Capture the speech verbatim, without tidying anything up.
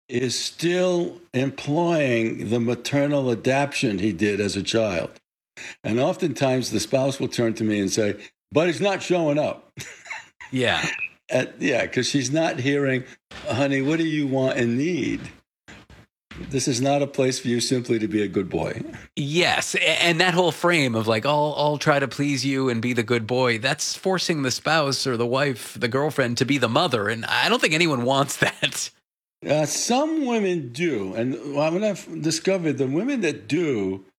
is still employing the maternal adaptation he did as a child. And oftentimes the spouse will turn to me and say, but he's not showing up. Yeah. At, yeah, because she's not hearing, honey, what do you want and need? This is not a place for you simply to be a good boy. Yes. And that whole frame of like, I'll, I'll try to please you and be the good boy, that's forcing the spouse or the wife, the girlfriend, to be the mother. And I don't think anyone wants that. Uh, some women do. And what I've discovered, the women that do